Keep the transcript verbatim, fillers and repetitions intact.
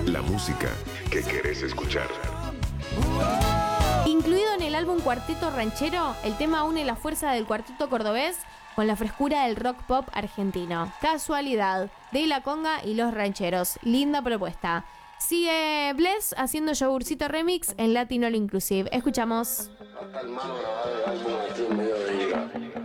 La música que querés escuchar. Incluido en el álbum Cuarteto Ranchero, el tema une la fuerza del cuarteto cordobés con la frescura del rock pop argentino. Casualidad, de La Conga y Los Rancheros. Linda propuesta. Sigue Bless haciendo Yogurcito Remix en Latin All Inclusive. Escuchamos. Hasta el malo grabado el álbum aquí en medio de ira.